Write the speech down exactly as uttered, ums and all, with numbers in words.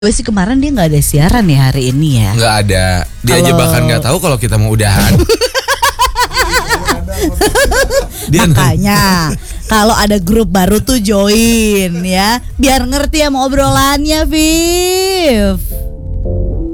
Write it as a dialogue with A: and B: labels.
A: Sih kemarin dia nggak ada siaran ya hari ini ya?
B: Nggak ada. Dia
A: Kalo...
B: aja bahkan nggak tahu kalau kita mau udahan.
A: Dia makanya kalau ada grup baru tuh join ya, biar ngerti sama obrolannya, Viv.